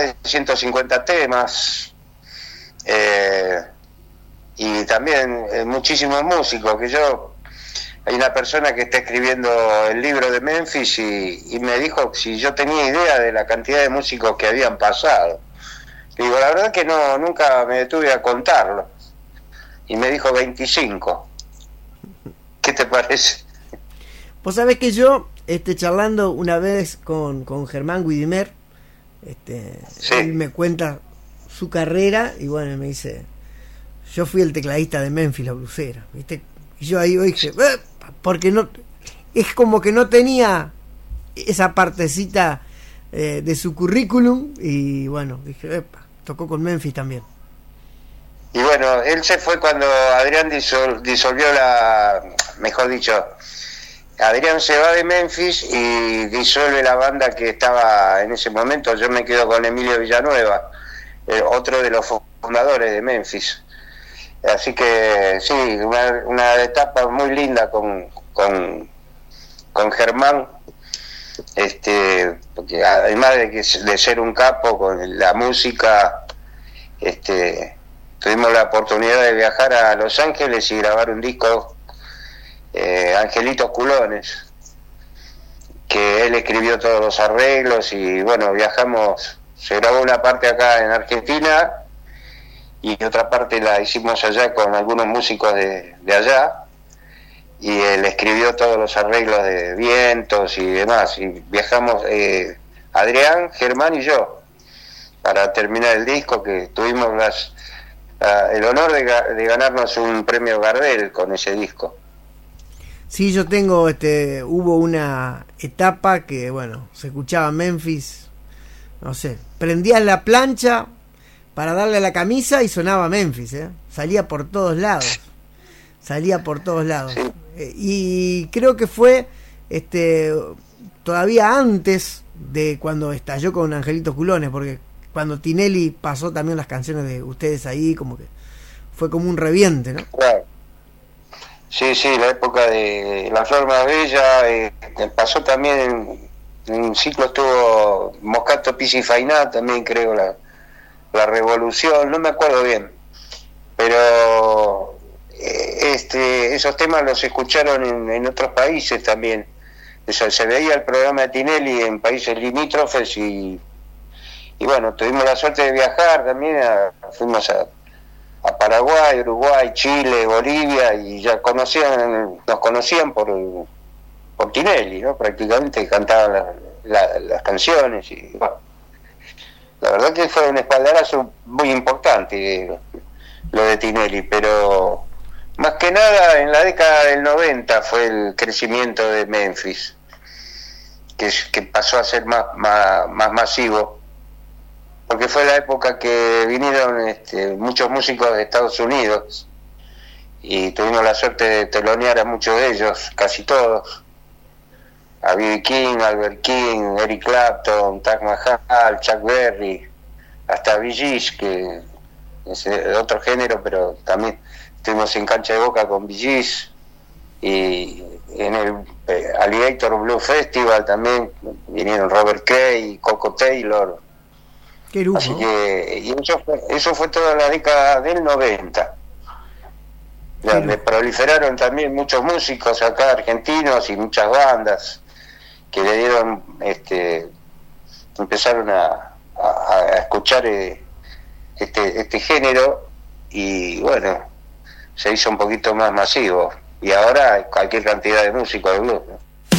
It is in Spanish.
de 150 temas, y también muchísimos músicos, hay una persona que está escribiendo el libro de Memphis y me dijo si yo tenía idea de la cantidad de músicos que habían pasado. Le digo, la verdad que no, nunca me detuve a contarlo. Y me dijo 25. ¿Qué te parece? Vos sabés que yo, charlando una vez con Germán Guidimer, sí. Él me cuenta su carrera y bueno, me dice, yo fui el tecladista de Memphis, la blusera, ¿viste? Y yo ahí dije, porque no, es como que no tenía esa partecita de su currículum y bueno, dije, tocó con Memphis también. Y bueno, él se fue cuando Adrián disolvió mejor dicho, Adrián se va de Memphis y disuelve la banda que estaba en ese momento. Yo me quedo con Emilio Villanueva, otro de los fundadores de Memphis. Así que sí, una etapa muy linda con Germán, porque además de ser un capo con la música, tuvimos la oportunidad de viajar a Los Ángeles y grabar un disco, Angelitos Culones, que él escribió todos los arreglos y bueno, viajamos, se grabó una parte acá en Argentina y otra parte la hicimos allá con algunos músicos de allá, y él escribió todos los arreglos de vientos y demás, y viajamos Adrián, Germán y yo para terminar el disco, que tuvimos el honor de ganarnos un premio Gardel con ese disco. Sí, yo tengo, hubo una etapa que, bueno, se escuchaba Memphis, no sé, prendías la plancha para darle a la camisa y sonaba Memphis, salía por todos lados, Sí. Y creo que fue, todavía antes de cuando estalló con Angelitos Culones, porque cuando Tinelli pasó también las canciones de ustedes ahí, como que fue como un reviente, ¿no? Claro. Sí, la época de La Flor Más Bella, pasó también en un ciclo, estuvo Moscato Piscifainá también, creo, la Revolución, no me acuerdo bien, pero esos temas los escucharon en otros países también. Se veía el programa de Tinelli en países limítrofes y bueno, tuvimos la suerte de viajar también, fuimos a Paraguay, Uruguay, Chile, Bolivia, y ya nos conocían por Tinelli, ¿no? Prácticamente cantaban las canciones y bueno, la verdad que fue un espaldarazo muy importante lo de Tinelli, pero más que nada en la década del 90 fue el crecimiento de Memphis, que pasó a ser más masivo, porque fue la época que vinieron muchos músicos de Estados Unidos y tuvimos la suerte de telonear a muchos de ellos, casi todos, a B.B. King, Albert King, Eric Clapton, Taj Mahal, Chuck Berry, hasta Bee Gees, que es de otro género, pero también estuvimos en Cancha de Boca con Bee Gees, y en el Alligator Blue Festival también vinieron Robert Cray, Coco Taylor. Qué lujo. Así que y eso fue toda la década del 90, donde proliferaron también muchos músicos acá argentinos y muchas bandas que le dieron, empezaron a escuchar este género, y bueno, se hizo un poquito más masivo, y ahora hay cualquier cantidad de músicos de blues, ¿no?